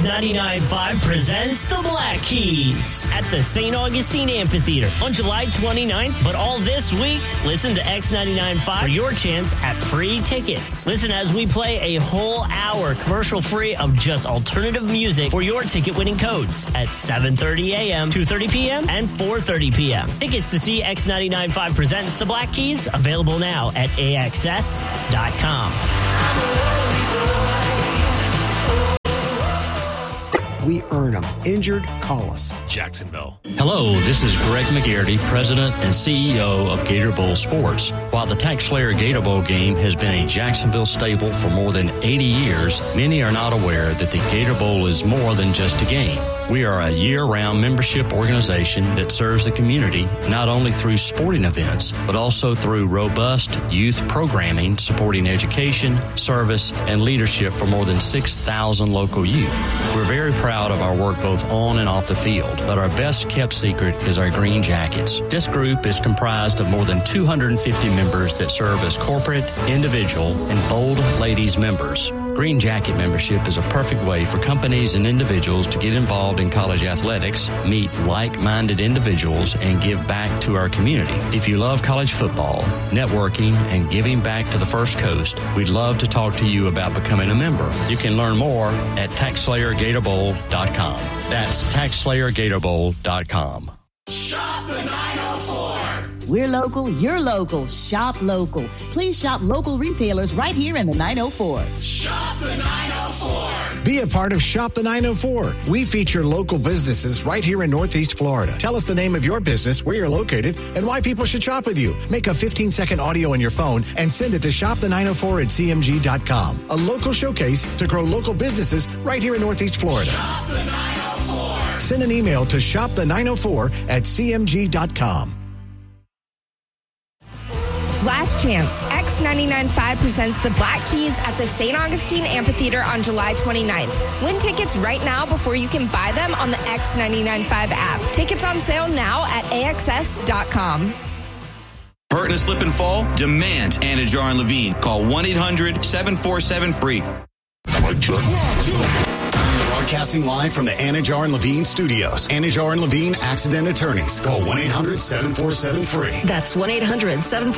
X99.5 presents the Black Keys at the St. Augustine Amphitheater on July 29th. But all this week, listen to X99.5 for your chance at free tickets. Listen as we play a whole hour commercial-free of just alternative music for your ticket-winning codes at 7:30 a.m., 2:30 p.m., and 4:30 p.m. Tickets to see X99.5 presents the Black Keys available now at AXS.com. We earn them. Injured, call us. Jacksonville. Hello, this is Greg McGarity, President and CEO of Gator Bowl Sports. While the Tax Slayer Gator Bowl game has been a Jacksonville staple for more than 80 years, many are not aware that the Gator Bowl is more than just a game. We are a year-round membership organization that serves the community not only through sporting events, but also through robust youth programming supporting education, service, and leadership for more than 6,000 local youth. We're very proud of our work both on and off the field, but our best-kept secret is our Green Jackets. This group is comprised of more than 250 members that serve as corporate, individual, and Bold Ladies members. Green Jacket membership is a perfect way for companies and individuals to get involved in college athletics, meet like-minded individuals, and give back to our community. If you love college football, networking, and giving back to the First Coast, we'd love to talk to you about becoming a member. You can learn more at TaxSlayerGatorBowl.com. That's TaxSlayerGatorBowl.com. Shop the 904. We're local, you're local. Shop local. Please shop local retailers right here in the 904. Shop the 904. Be a part of Shop the 904. We feature local businesses right here in Northeast Florida. Tell us the name of your business, where you're located, and why people should shop with you. Make a 15-second audio on your phone and send it to shopthe904@cmg.com. A local showcase to grow local businesses right here in Northeast Florida. Shop the 904. Send an email to shopthe904@cmg.com. Last chance, X99.5 presents the Black Keys at the St. Augustine Amphitheater on July 29th. Win tickets right now before you can buy them on the X99.5 app. Tickets on sale now at AXS.com. Hurt and slip and fall? Demand Anna Jar and Levine. Call 1-800-747-FREE. Broadcasting live from the Anajar and Levine studios. Anajar and Levine Accident Attorneys. Call 1-800-747-FREE. That's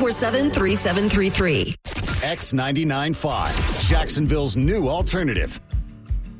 1-800-747-3733. X99.5, Jacksonville's new alternative.